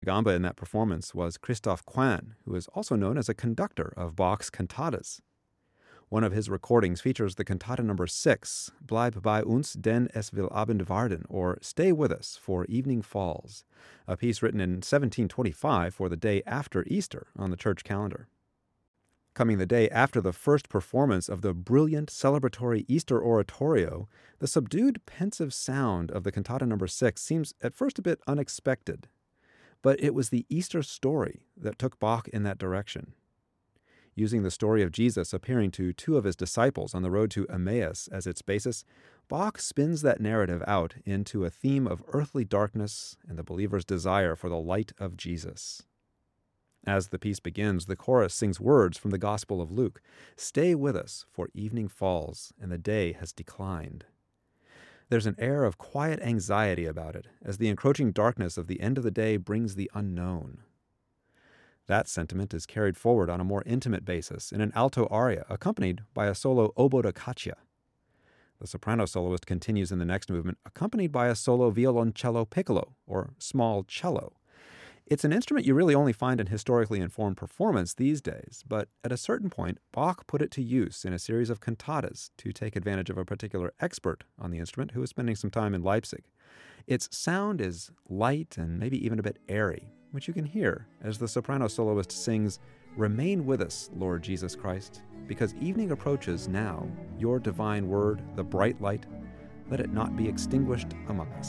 Gamba in that performance was Christoph Kwan, who is also known as a conductor of Bach's cantatas. One of his recordings features the cantata number 6, Bleib bei uns, denn es will Abend werden, or Stay with us, for evening falls, a piece written in 1725 for the day after Easter on the church calendar. Coming the day after the first performance of the brilliant celebratory Easter oratorio, the subdued, pensive sound of the cantata number 6 seems at first a bit unexpected. But it was the Easter story that took Bach in that direction. Using the story of Jesus appearing to two of his disciples on the road to Emmaus as its basis, Bach spins that narrative out into a theme of earthly darkness and the believer's desire for the light of Jesus. As the piece begins, the chorus sings words from the Gospel of Luke, "Stay with us, for evening falls, and the day has declined." There's an air of quiet anxiety about it, as the encroaching darkness of the end of the day brings the unknown. That sentiment is carried forward on a more intimate basis in an alto aria accompanied by a solo oboe da caccia. The soprano soloist continues in the next movement, accompanied by a solo violoncello piccolo, or small cello. It's an instrument you really only find in historically informed performance these days, but at a certain point, Bach put it to use in a series of cantatas to take advantage of a particular expert on the instrument who was spending some time in Leipzig. Its sound is light and maybe even a bit airy, which you can hear as the soprano soloist sings, "Remain with us, Lord Jesus Christ, because evening approaches now, your divine word, the bright light, let it not be extinguished among us."